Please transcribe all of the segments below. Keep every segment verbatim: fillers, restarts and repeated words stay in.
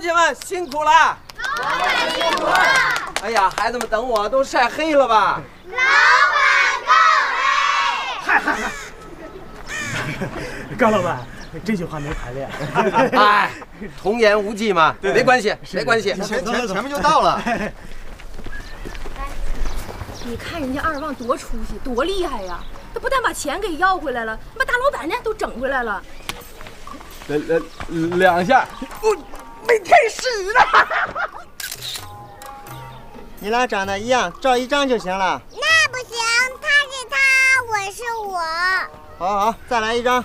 计们辛苦了！ 老板辛苦了！ 哎呀，孩子们等我都晒黑了吧？ 老板够黑！ 嗨嗨嗨！高老板，这句话没排练。 哎，童言无忌嘛，没关系，没关系。 前前前面就到了。 你看人家二旺多出息，多厉害呀！他不但把钱给要回来了，把大老板呢都整回来了。 两两两下， 我没开始呢。 你俩长得一样，照一张就行了。 那不行，他是他，我是我。 好好，再来一张。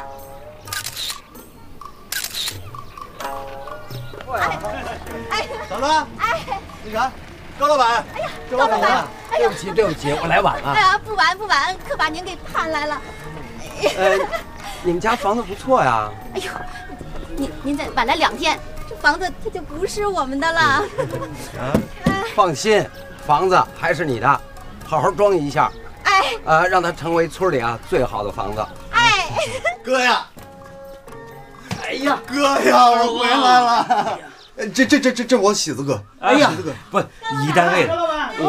哎， 怎么了？ 哎， 那啥，高老板， 哎呀， 这我高老板，哎对不起，对不起，我来晚了。 哎呀，不晚不晚，可把您给盼来了。 呃，你们家房子不错呀。 哎呦，您您再晚来两天，这房子它就不是我们的了。啊， 放心，房子还是你的，好好装一下。 哎， 呃，让它成为村里啊最好的房子。 哎， 哥呀！ 哎呀， 哥呀，我回来了！这这这这这我喜子哥。 哎呀喜子哥， 不，一单位的。